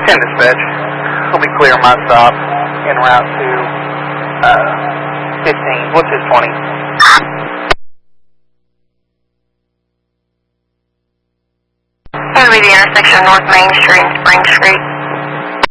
10 dispatch. We'll be clear my stop en route to 15. What's his 20? That would be the intersection of North Main Street and Spring Street.